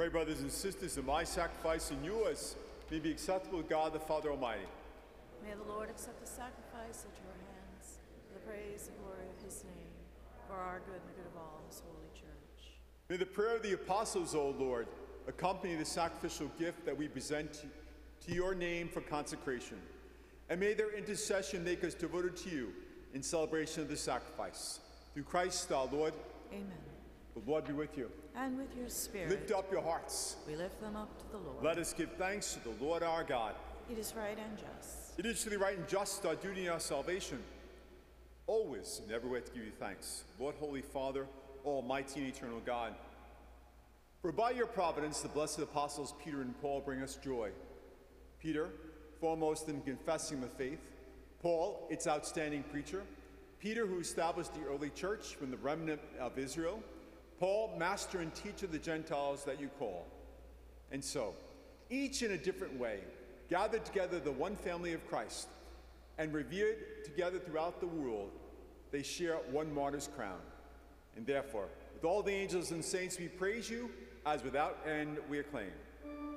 pray, brothers and sisters, that my sacrifice and yours may be acceptable to God the Father Almighty. May the Lord accept the sacrifice at your hands, for the praise and glory of his name, for our good and the good of all his holy church. May the prayer of the apostles, O Lord, accompany the sacrificial gift that we present to your name for consecration. And may their intercession make us devoted to you in celebration of the sacrifice. Through Christ our Lord. Amen. The Lord be with you. And with your spirit. Lift up your hearts. We lift them up to the Lord. Let us give thanks to the Lord our God. It is right and just. It is truly right and just, our duty and our salvation, always and everywhere to give you thanks. Lord, Holy Father, almighty and eternal God. For by your providence, the blessed apostles Peter and Paul bring us joy. Peter, foremost in confessing the faith. Paul, its outstanding preacher. Peter, who established the early church from the remnant of Israel. Paul, master and teacher of the Gentiles that you call. And so, each in a different way, gathered together the one family of Christ, and revered together throughout the world, they share one martyr's crown. And therefore, with all the angels and saints, we praise you, as without end we acclaim.